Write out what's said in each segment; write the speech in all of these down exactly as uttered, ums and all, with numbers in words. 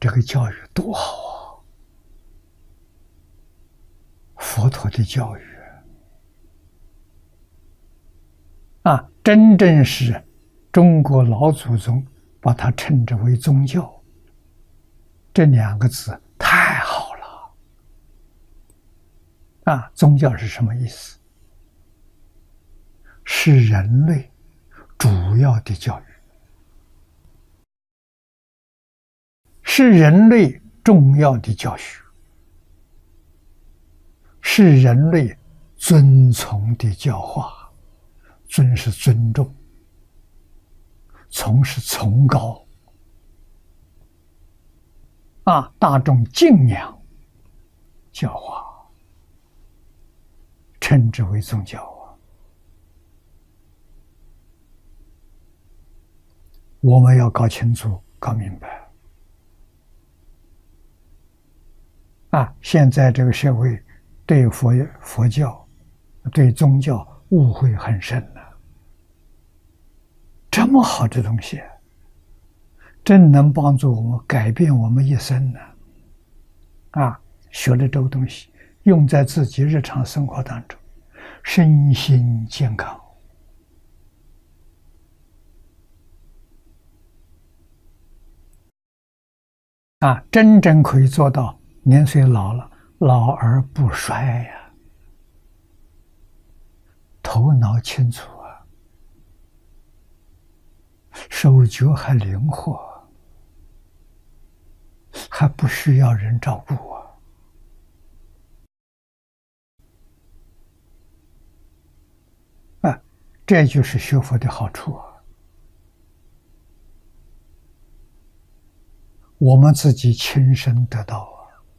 这个教育多好啊！佛陀的教育啊，真正是中国老祖宗把它称之为宗教，这两个字太好了啊！宗教是什么意思？是人类主要的教育，是人类重要的教学，是人类遵从的教化。尊是尊重，从是崇高，啊，大众敬仰教化，称之为宗教啊。我们要搞清楚、搞明白啊！现在这个社会对佛佛教、对宗教误会很深了。这么好的东西，真能帮助我们改变我们一生呢！啊，学了这个东西，用在自己日常生活当中，身心健康。啊，真正可以做到年岁老了，老而不衰呀，头脑清楚啊，手脚还灵活，还不需要人照顾啊！啊，这就是学佛的好处啊！我们自己亲身得到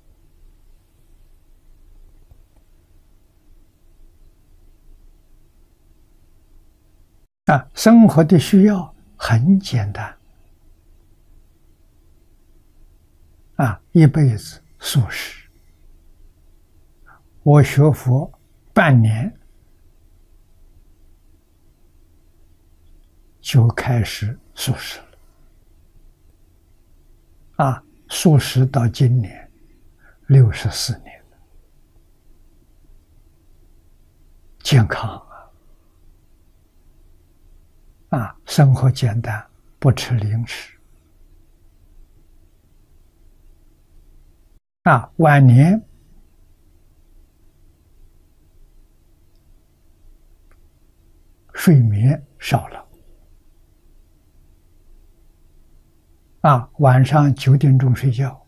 啊！啊，生活的需要很简单啊，一辈子素食。我学佛半年就开始素食了啊，素食到今年六十四年了，健康啊，啊，生活简单，不吃零食啊，晚年睡眠少了啊，晚上九点钟睡觉，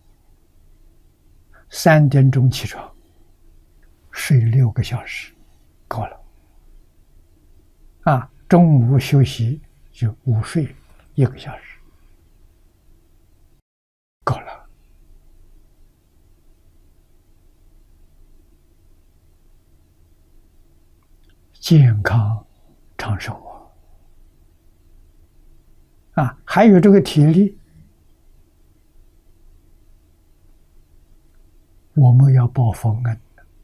三点钟起床，睡六个小时，够了。啊，中午休息就午睡一个小时，够了。健康长寿啊！啊，还有这个体力，我们要报佛恩，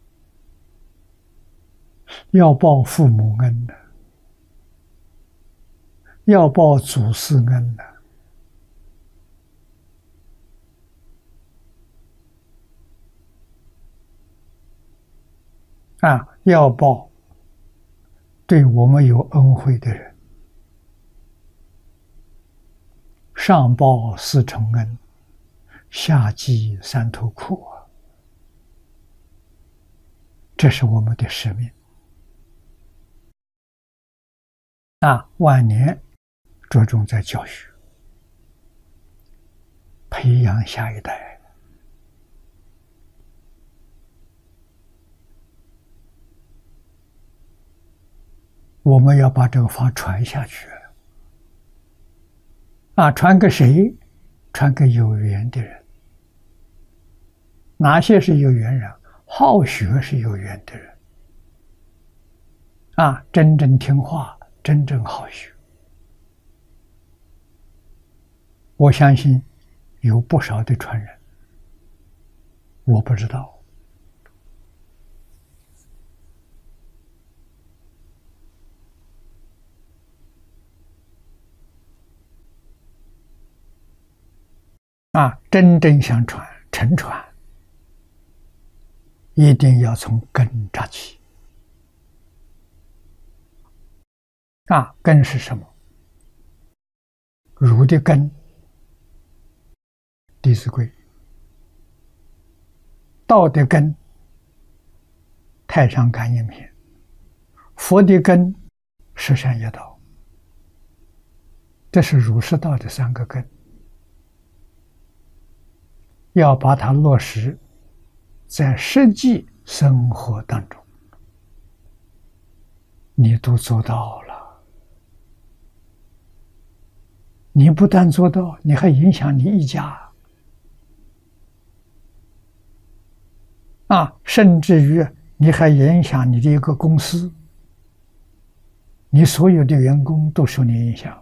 要报父母恩的，要报祖师恩的。啊，要报对我们有恩惠的人，上报四重恩，下济三途苦啊！这是我们的使命。啊，晚年着重在教学，培养下一代。我们要把这个法传下去啊！传给谁？传给有缘的人。哪些是有缘人？好学是有缘的人啊！真正听话，真正好学。我相信有不少的传人，我不知道。 啊，真正想传沉传，一定要从根扎起。啊，根是什么？儒的根，《弟子规》；道的根，《太上感应篇》；佛的根，《十善业道》。这是儒释道的三个根，要把它落实在实际生活当中，你都做到了。你不但做到，你还影响你一家啊，甚至于你还影响你的一个公司，你所有的员工都受你影响。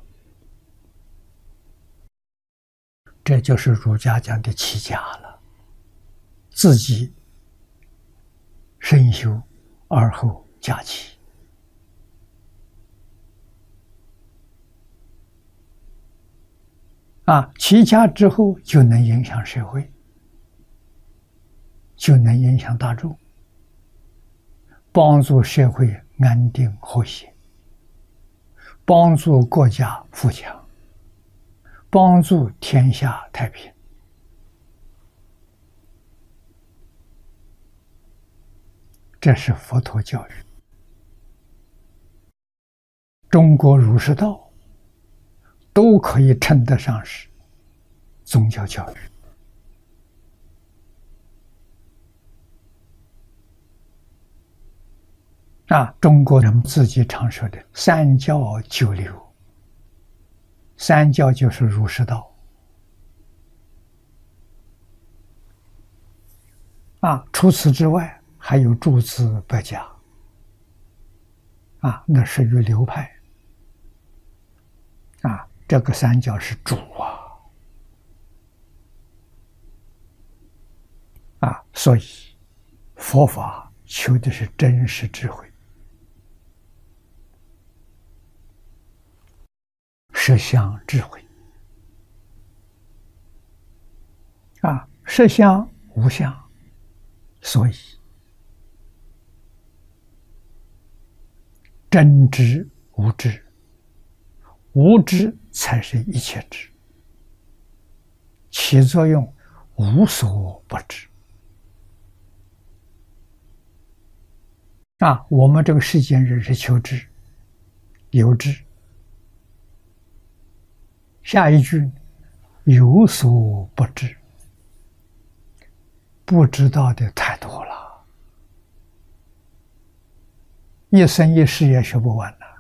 这就是儒家讲的齐家了，自己身修，而后家齐。啊，齐家之后就能影响社会，就能影响大众，帮助社会安定和谐，帮助国家富强，帮助天下太平。这是佛陀教育。中国儒释道都可以称得上是宗教教育。啊，中国人自己常说的三教九流，三教就是儒释道。啊，除此之外还有诸子百家。啊，那属于流派。啊，这个三教是主啊。啊，所以佛法求的是真实智慧。实相智慧。啊，实相无相，所以真知无知，无知才是一切知，起作用无所不知。啊，我们这个世间人是求知，有知。下一句有所不知，不知道的太多了，一生一世也学不完了。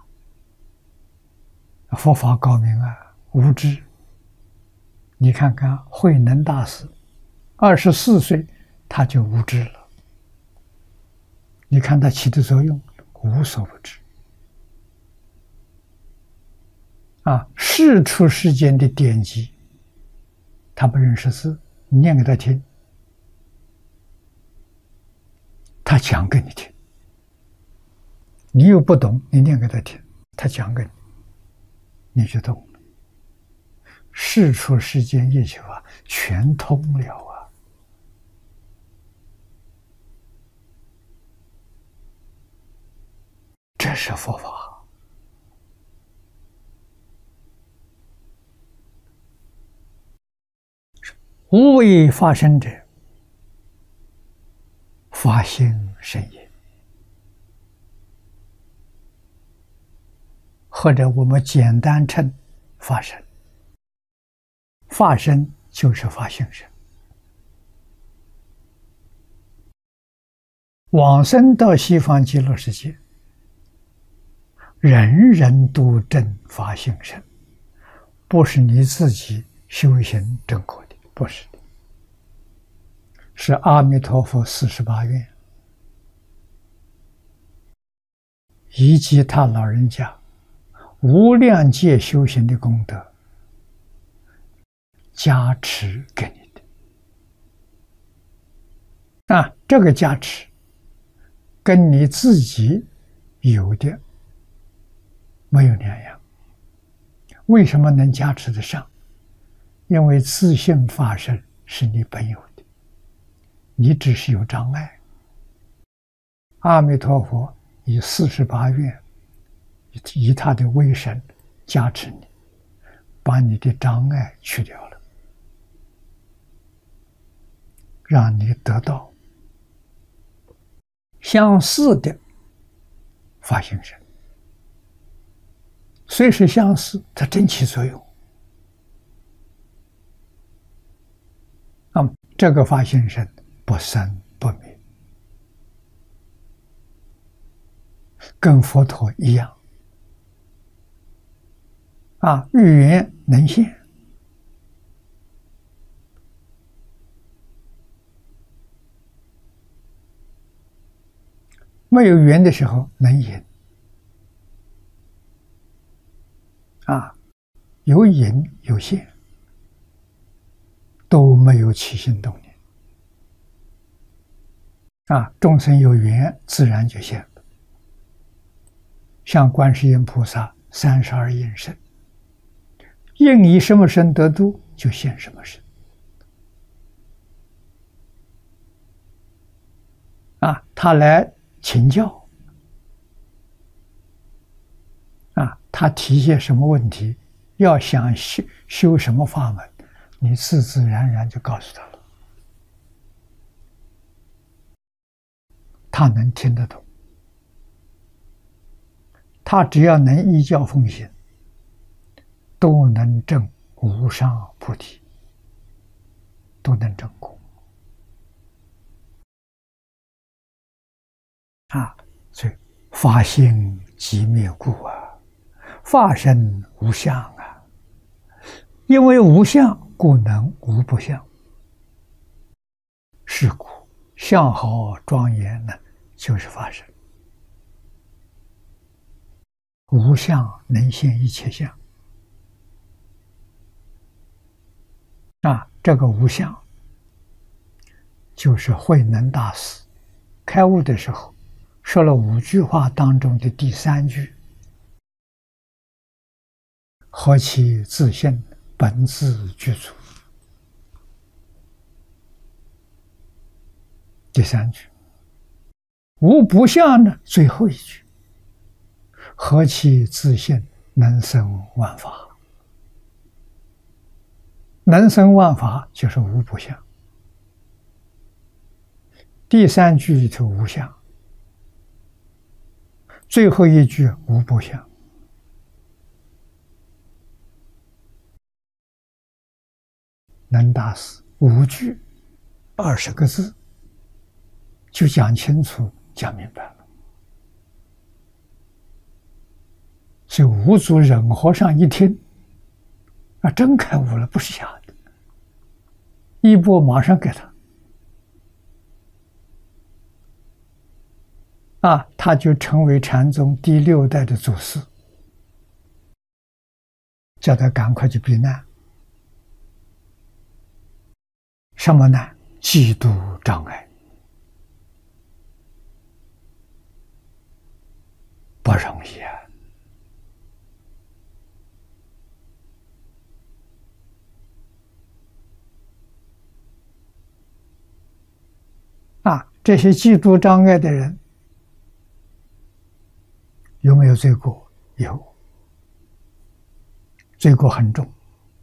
佛法高明啊，无知。你看看慧能大师，二十四岁他就无知了。你看他起的作用，无所不知。啊，世出世间的典籍，他不认识字，你念给他听，他讲给你听。你又不懂，你念给他听，他讲给你，你就懂了。世出世间一切法全通了啊！这是佛法。无为发生者，法性生也。或者我们简单称法身，法身就是法性身。往生到西方极乐世界，人人都证法性身，不是你自己修行证果的，不是的，是阿弥陀佛四十八愿以及他老人家无量劫修行的功德加持给你的。啊，这个加持跟你自己有的没有两样。为什么能加持得上？ 因为自性法身是你本有的，你只是有障碍。阿弥陀佛以四十八愿，以他的威神加持你，把你的障碍去掉了，让你得到相似的法性身。虽是相似，它真起作用。那么这个法性身不生不灭，跟佛陀一样啊，遇缘能现。没有缘的时候能引啊，有引有现，都没有起心动念啊，众生有缘自然就现了。像观世音菩萨三十二应身，应以什么身得度，就现什么身啊，他来请教啊，他提些什么问题，要想修修什么法门，你自自然然就告诉他了，他能听得懂。他只要能依教奉行，都能证无上菩提，都能证果啊！所以法性即灭故啊，法身无相啊。因为无相，故能无不相。是故相好庄严呢，就是法身。无相能现一切相啊！这个无相，就是慧能大师开悟的时候说了五句话当中的第三句：何其自性，本自具足。第三句。无不相呢，最后一句。何其自性，能生万法。能生万法就是无不相。第三句里头无相，最后一句无不相。能大师五句二十个字就讲清楚讲明白了。所以五祖忍和尚一听啊，真开悟了，不是假的，一钵马上给他啊，他就成为禅宗第六代的祖师，叫他赶快去避难。什么难？嫉妒障碍，不容易啊！啊，这些嫉妒障碍的人有没有罪过？有，罪过很重。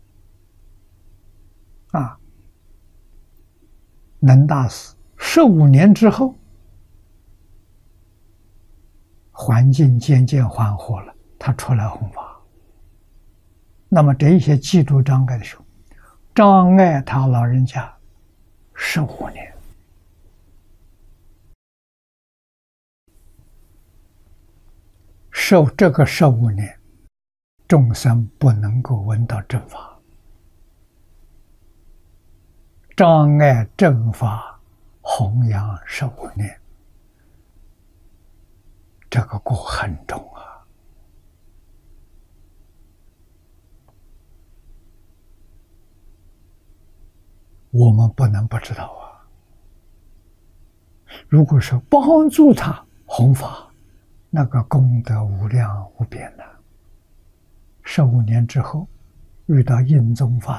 啊，能大师十五年之后，环境渐渐缓和了，他出来弘法。那么这一些嫉妒障碍的时候，障碍他老人家十五年。受这个十五年，众生不能够闻到正法，障碍正法弘扬十五年，这个过很重啊！我们不能不知道啊。如果说帮助他弘法，那个功德无量无边的。十五年之后，遇到印宗法